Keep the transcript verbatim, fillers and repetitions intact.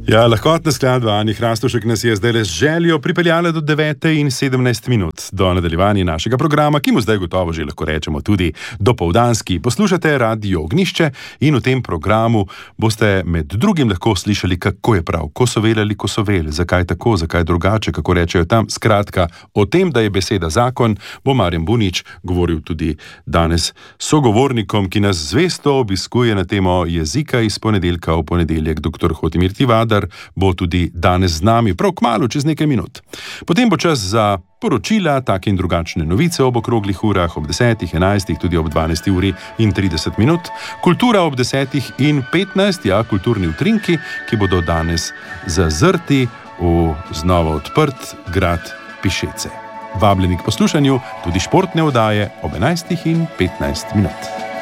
Ja, lahkotna skladba Ani Hrastušek nas je zdaj z željo pripeljala do devete in sedemnajst minut, do nadaljevanja našega programa, ki mu zdaj gotovo že lahko rečemo tudi dopoldanski. Poslušate Radio Ognjišče in v tem programu boste med drugim lahko slišali, kako je prav, ko so velali, ko so vel, zakaj tako, zakaj drugače, kako rečejo tam. Skratka, o tem, da je beseda zakon, bo Marjan Bunič govoril tudi danes sogovornikom, ki nas zvesto obiskuje na temo jezika iz ponedeljka v ponedeljek. Doktor Hotimir Tivadar bo tudi danes z nami, prav kmalu, čez nekaj minut. Potem bo čas za poročila, take in drugačne novice ob okroglih urah, ob desetih, enajstih, tudi ob dvanajsti uri in trideset minut. Kultura ob desetih in petnajst, ja, kulturni utrinki, ki bodo danes zazrti v znova odprt grad Pišece. Vabljeni k poslušanju tudi športne oddaje ob enajstih in petnajst minut.